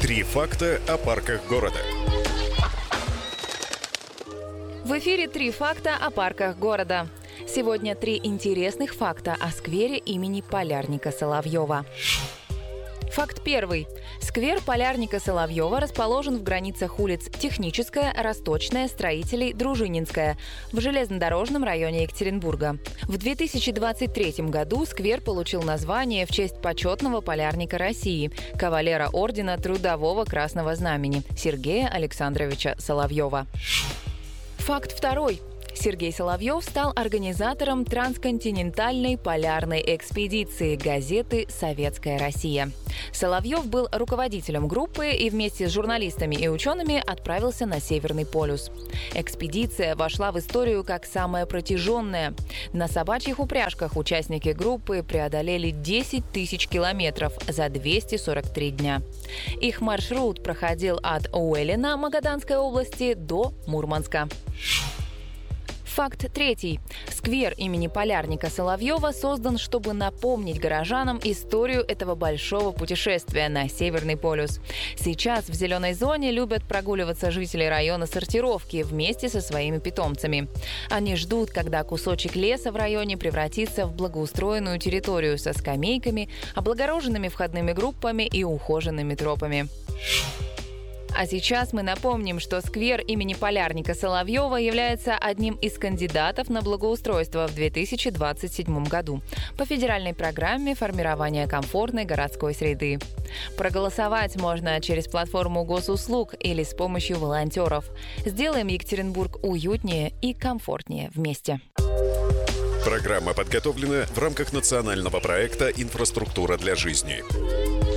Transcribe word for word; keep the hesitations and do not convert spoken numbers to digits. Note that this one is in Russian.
Три факта о парках города. В эфире «Три факта о парках города». Сегодня три интересных факта о сквере имени Полярника Соловьева. Факт первый. Сквер Полярника Соловьева расположен в границах улиц Техническая, Росточная, Строителей, Дружининская в железнодорожном районе Екатеринбурга. В две тысячи двадцать третьем году сквер получил название в честь почетного полярника России, кавалера ордена Трудового Красного Знамени Сергея Александровича Соловьева. Факт второй. Сергей Соловьев стал организатором трансконтинентальной полярной экспедиции газеты «Советская Россия». Соловьев был руководителем группы и вместе с журналистами и учеными отправился на Северный полюс. Экспедиция вошла в историю как самая протяженная. На собачьих упряжках участники группы преодолели десять тысяч километров за двести сорок три дня. Их маршрут проходил от Уэллина, Магаданской области, до Мурманска. Факт третий. Сквер имени Полярника Соловьева создан, чтобы напомнить горожанам историю этого большого путешествия на Северный полюс. Сейчас в зеленой зоне любят прогуливаться жители района Сортировки вместе со своими питомцами. Они ждут, когда кусочек леса в районе превратится в благоустроенную территорию со скамейками, облагороженными входными группами и ухоженными тропами. А сейчас мы напомним, что сквер имени Полярника Соловьева является одним из кандидатов на благоустройство в две тысячи двадцать седьмом году по федеральной программе формирования комфортной городской среды. Проголосовать можно через платформу госуслуг или с помощью волонтеров. Сделаем Екатеринбург уютнее и комфортнее вместе. Программа подготовлена в рамках национального проекта «Инфраструктура для жизни».